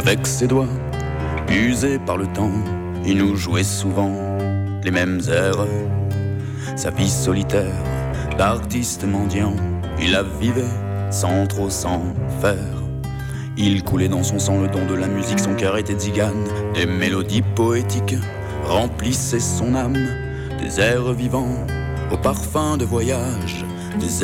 Avec ses doigts, usés par le temps, il nous jouait souvent les mêmes airs. Sa vie solitaire d'artiste mendiant, il la vivait sans trop s'en faire. Il coulait dans son sang le don de la musique, son cœur était zigane. Des mélodies poétiques remplissaient son âme, des airs vivants au parfum de voyage, des